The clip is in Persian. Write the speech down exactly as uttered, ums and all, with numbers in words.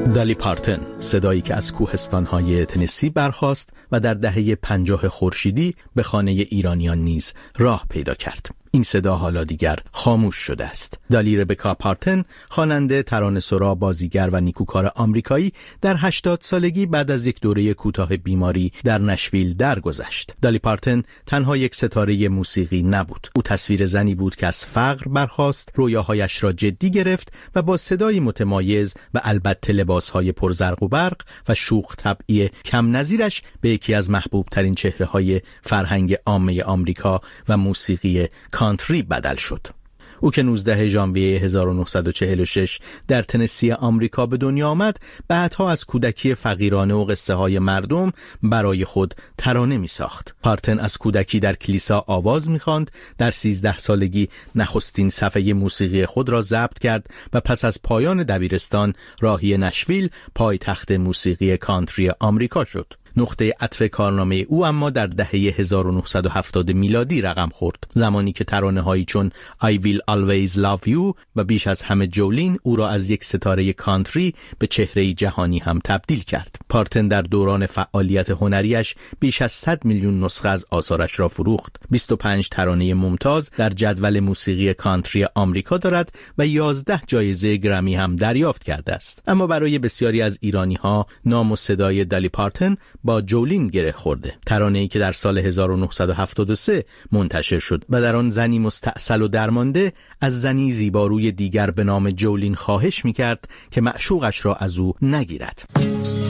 دالی پارتن، صدایی که از کوهستان‌های تنسی برخاست و در دهه پنجاه خورشیدی به خانه ایرانیان نیز راه پیدا کرد. این صدا حالا دیگر خاموش شده است. دالی ربکا پارتن، خواننده، ترانه‌سرا، بازیگر و نیکوکار آمریکایی، در هشتاد سالگی بعد از یک دوره کوتاه بیماری در نشویل درگذشت. دالی پارتن تنها یک ستاره موسیقی نبود. او تصویر زنی بود که از فقر برخاست، رویاهایش را جدی گرفت و با صدایی متمایز و البته لباسهای پرزرق و برق و شوخ طبعی کم نظیرش به یکی از محبوب ترین چهره‌های فرهنگ عامه آمریکا و موسیقی کانتری بدل شد. او که نوزدهم ژانویه هزار و نهصد و چهل و شش در تنسی آمریکا به دنیا آمد، بعدها از کودکی فقیرانه و قصه های مردم برای خود ترانه می ساخت. پارتن از کودکی در کلیسا آواز می خواند، در سیزده سالگی نخستین صفحه موسیقی خود را ضبط کرد و پس از پایان دبیرستان راهی نشویل، پایتخت موسیقی کانتری آمریکا شد. نقطه عطف کارنامه او اما در دهه هزار و نهصد و هفتاد میلادی رقم خورد، زمانی که ترانه‌هایی چون I Will Always Love You و بیش از همه جولین او را از یک ستاره کانتری به چهره جهانی هم تبدیل کرد. پارتن در دوران فعالیت هنریش بیش از صد میلیون نسخه از آثارش را فروخت. بیست و پنج ترانه ممتاز در جدول موسیقی کانتری آمریکا دارد و یازده جایزه گرمی هم دریافت کرده است. اما برای بسیاری از ایرانی‌ها نام و صدای دالی پارتن با جولین گره خورده. ترانه‌ای که در سال هزار و نهصد و هفتاد و سه منتشر شد و در آن زنی مستعسل و درمانده از زنی زیباروی دیگر به نام جولین خواهش می‌کرد که معشوقش را از او نگیرد.